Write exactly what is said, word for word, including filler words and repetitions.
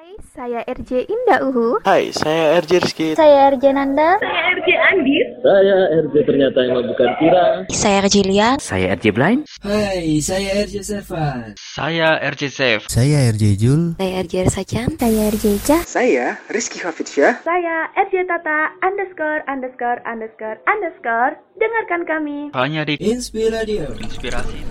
Hai, saya R J Indah Uhu. Hai, saya R J Rizky. Saya R J Nanda. Saya R J Andis. Saya R J ternyata yang bukan Kira. Saya R J Lia. Saya R J Blind. Hai, saya R J Servan. Saya R J Safe. Saya R J Jul. Saya R J Sacan. Saya R J Ica. Saya Rizky Hafidsyah. Saya R J Tata underscore underscore underscore underscore. Dengarkan kami hanya di Inspiradio. Inspirasi